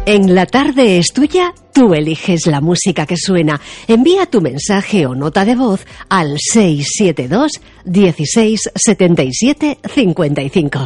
En La Tarde es Tuya, tú eliges la música que suena. Envía tu mensaje o nota de voz al 672 16 77 55.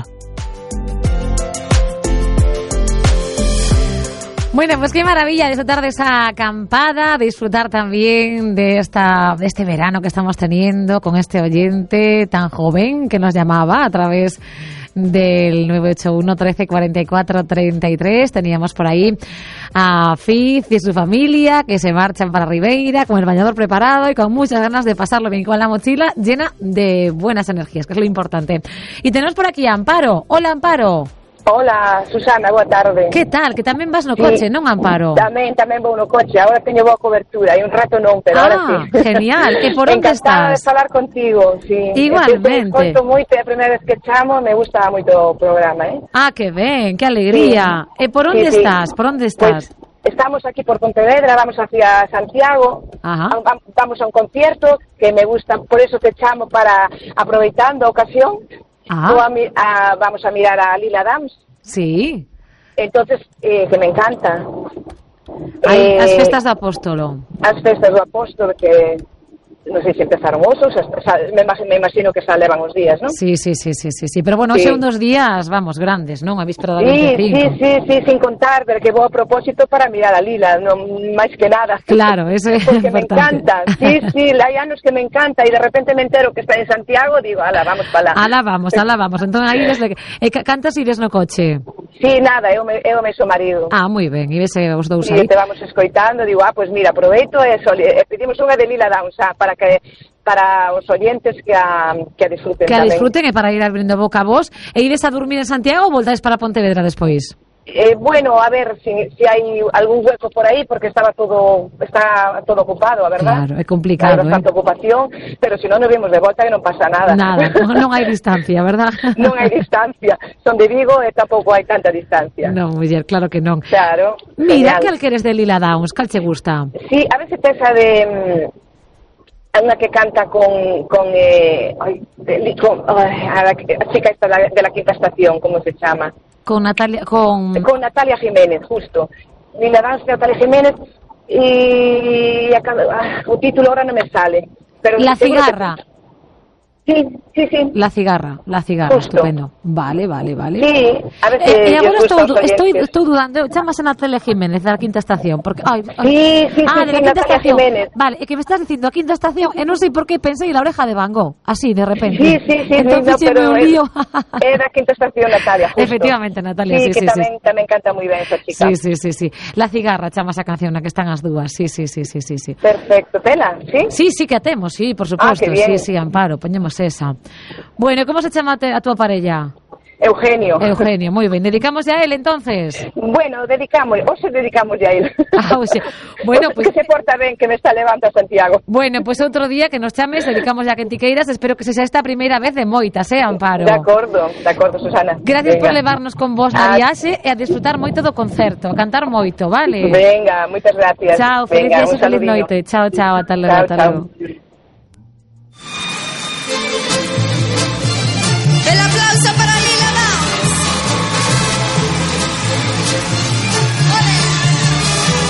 Bueno, pues qué maravilla disfrutar de esa acampada, disfrutar también de este verano que estamos teniendo con este oyente tan joven que nos llamaba a través del 981 13 44 33. Teníamos por ahí a Fiz y su familia que se marchan para Ribeira con el bañador preparado y con muchas ganas de pasarlo bien con la mochila llena de buenas energías, que es lo importante. Y tenemos por aquí a Amparo. Hola, Amparo. Hola, Susana, boa tarde. Que tal? Que tamén vas no coche, non, Amparo? Tamén vou no coche, agora teño boa cobertura, hai un rato non, pero agora sí. Genial, e por onde estás? Encantada de falar contigo, sí. Igualmente. Escoito moito, é a primeira vez que chamo, me gusta moito o programa, Ah, que ben, que alegría. Sí. E por onde estás? Por onde estás? Pues, estamos aquí por Pontevedra, vamos hacia Santiago. Ajá. Vamos a un concierto que me gusta, por eso te chamo para, aproveitando a ocasión, vamos a mirar a Lila Downs. Sí. Entonces, que me encanta. As festas do Apóstolo. As festas do Apóstolo que non sei se empezaron hoxe, me imagino que xa levan os días, non? Sí, pero bueno, hoxe uns días, vamos, grandes, non? A víspera da 25. Sí, sin contar, pero que vou a propósito para mirar a Lila, non máis que nada. Claro, eso é porque importante. Me encanta, sí, hai anos que me encanta e de repente me entero que está en Santiago, digo, ala, vamos para lá. Ala vamos, entón aí desde que cantas ires no coche? Sí, nada, eu me so marido. Ah, moi ben, e vese os dous aí. E te vamos escoitando, digo, pues mira, aproveito e pedimos unha de Lila Downs, para os oyentes que a disfruten tamén. Que a disfruten e para ir abrindo boca a vos. E ides a dormir en Santiago ou voltáis para Pontevedra despois? Bueno, a ver si hai algún hueco por aí, porque está todo ocupado, a verdad. Claro, é complicado, hai bastante ocupación, pero si non nos vimos de volta e non pasa nada. Nada, non hai distancia, verdad? Non hai distancia. Son de Vigo e tampouco hai tanta distancia. Non, muller, claro que non. Claro. Mira, cal queres de Lila Downs? Cal che gusta? Sí, a veces esa de... una que canta con la chica esta de la Quinta Estación, ¿cómo se llama? Con Natalia Jiménez, justo. Lila Downs, Natalia Jiménez y el título ahora no me sale. Pero La Cigarra. Sí. La cigarra, justo. Estupendo. Vale. Sí, a veces estou dudando, chámase Natalia Jiménez da Quinta Estación, porque de la Quinta Estación. Jiménez. Vale, que me estás dicindo a Quinta Estación, e non sei por qué pensei La Oreja de Van Gogh, así de repente. Sí, entonces no, pero me lío. É da Quinta Estación, Natalia, justo. Efectivamente, Natalia, sí. Tamén canta moi ben esa chica. Sí. La Cigarra chamas a canción na que están as dúas. Sí. Perfecto, tela, sí? Sí, que a temos, sí, por suposto. Sí, Amparo, poñemos esa. Bueno, como se chama a túa parella? Eugenio, moi ben. Dedicamos a él, entonces? Bueno, dedicamos a él. Bueno, pues... Que se porta ben, que me está levando a Santiago. Bueno, pues outro día que nos chames, dedicamos a Quentiqueiras. Espero que se xa esta primeira vez de moitas, Amparo? De acordo, Susana. Gracias por levarnos con vos na viaxe e a disfrutar moito do concerto, a cantar moito, vale? Venga, moitas gracias. Chao, feliz noite. Chao, ata logo.